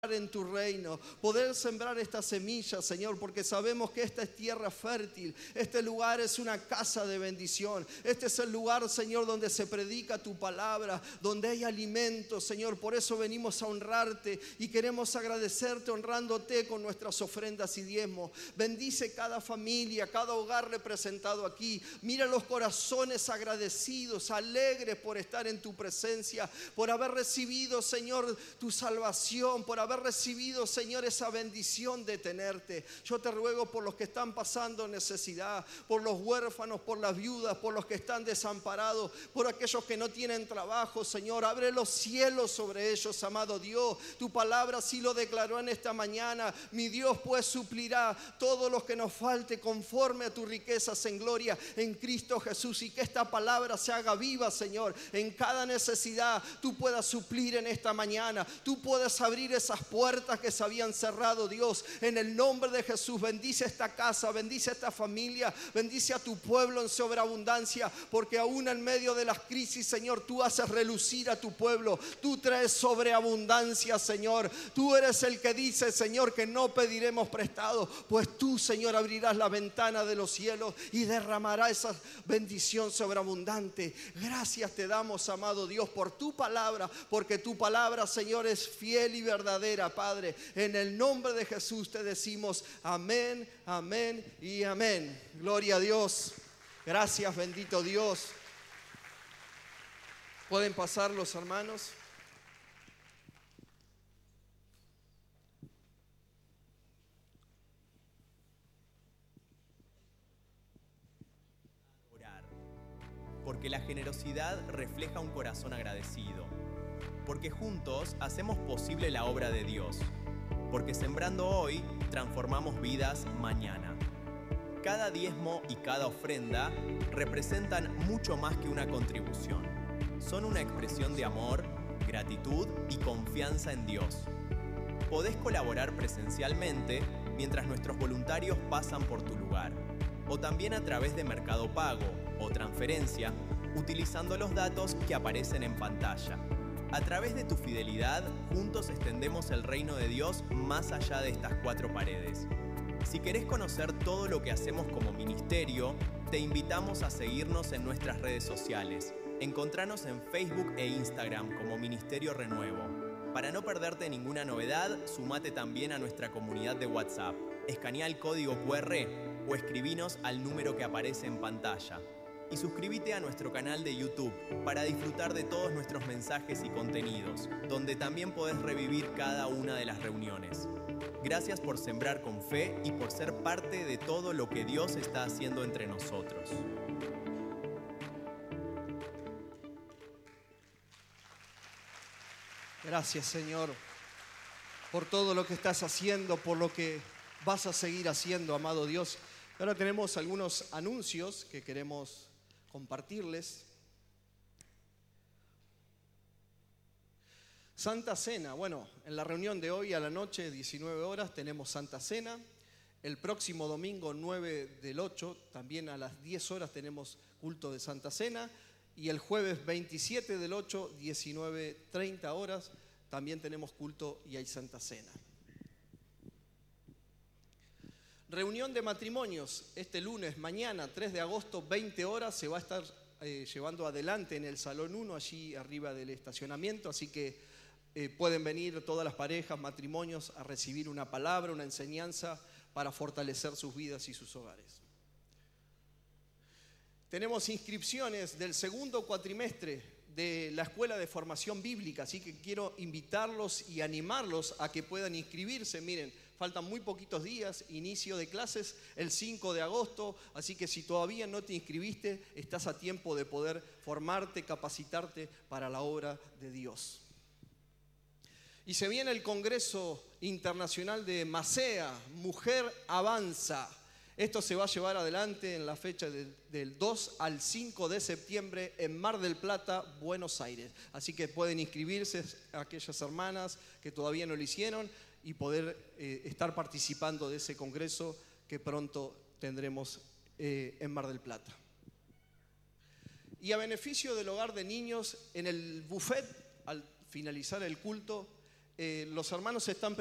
en tu reino, poder sembrar esta semilla, Señor, porque sabemos que esta es tierra fértil, este lugar es una casa de bendición, este es el lugar, Señor, donde se predica tu palabra, donde hay alimento, Señor. Por eso venimos a honrarte y queremos agradecerte honrándote con nuestras ofrendas y diezmos. Bendice cada familia, cada hogar representado aquí. Mira los corazones agradecidos, alegres por estar en tu presencia, por haber recibido, Señor, tu salvación, por haber recibido, Señor, esa bendición de tenerte. Yo te ruego por los que están pasando necesidad, por los huérfanos, por las viudas, por los que están desamparados, por aquellos que no tienen trabajo, Señor. Abre los cielos sobre ellos, amado Dios. Tu palabra así lo declaró en esta mañana. Mi Dios pues suplirá todo lo que nos falte conforme a tus riquezas en gloria en Cristo Jesús. Y que esta palabra se haga viva, Señor, en cada necesidad. Tú puedas suplir en esta mañana. Tú puedes abrir esas puertas que se habían cerrado, Dios, en el nombre de Jesús. Bendice esta casa, bendice esta familia, bendice a tu pueblo en sobreabundancia, porque aún en medio de las crisis, Señor, tú haces relucir a tu pueblo. Tú traes sobreabundancia, Señor. Tú eres el que dice, Señor, que no pediremos prestado, pues tú, Señor, abrirás la ventana de los cielos y derramarás esa bendición sobreabundante. Gracias te damos, amado Dios, por tu palabra, porque tu palabra, Señor, es fiel y verdadera, Padre. En el nombre de Jesús te decimos amén, amén y amén. Gloria a Dios. Gracias, bendito Dios. ¿Pueden pasar los hermanos? Orar. Porque la generosidad refleja un corazón agradecido. Porque juntos hacemos posible la obra de Dios. Porque sembrando hoy, transformamos vidas mañana. Cada diezmo y cada ofrenda representan mucho más que una contribución. Son una expresión de amor, gratitud y confianza en Dios. Podés colaborar presencialmente mientras nuestros voluntarios pasan por tu lugar, o también a través de Mercado Pago o transferencia, utilizando los datos que aparecen en pantalla. A través de tu fidelidad, juntos extendemos el reino de Dios más allá de estas cuatro paredes. Si querés conocer todo lo que hacemos como ministerio, te invitamos a seguirnos en nuestras redes sociales. Encontranos en Facebook e Instagram como Ministerio Renuevo. Para no perderte ninguna novedad, sumate también a nuestra comunidad de WhatsApp. Escanea el código QR o escribinos al número que aparece en pantalla. Y suscríbete a nuestro canal de YouTube para disfrutar de todos nuestros mensajes y contenidos, donde también podés revivir cada una de las reuniones. Gracias por sembrar con fe y por ser parte de todo lo que Dios está haciendo entre nosotros. Gracias, Señor, por todo lo que estás haciendo, por lo que vas a seguir haciendo, amado Dios. Ahora tenemos algunos anuncios que queremos compartirles. Santa Cena. Bueno, en la reunión de hoy a la noche, 19 horas, tenemos Santa Cena. El próximo domingo 9/8, también a las 10 horas tenemos culto de Santa Cena. Y el jueves 27/8, 19:30 horas, también tenemos culto y hay Santa Cena. Reunión de matrimonios, este lunes, mañana, 3 de agosto, 20 horas, se va a estar llevando adelante en el Salón 1, allí arriba del estacionamiento, así que pueden venir todas las parejas, matrimonios, a recibir una palabra, una enseñanza para fortalecer sus vidas y sus hogares. Tenemos inscripciones del segundo cuatrimestre de la Escuela de Formación Bíblica, así que quiero invitarlos y animarlos a que puedan inscribirse. Miren, faltan muy poquitos días, inicio de clases el 5 de agosto, así que si todavía no te inscribiste, estás a tiempo de poder formarte, capacitarte para la obra de Dios. Y se viene el Congreso Internacional de Macea, Mujer Avanza. Esto se va a llevar adelante en la fecha del 2 al 5 de septiembre en Mar del Plata, Buenos Aires. Así que pueden inscribirse aquellas hermanas que todavía no lo hicieron y poder estar participando de ese congreso que pronto tendremos en Mar del Plata. Y a beneficio del hogar de niños, en el buffet, al finalizar el culto, los hermanos están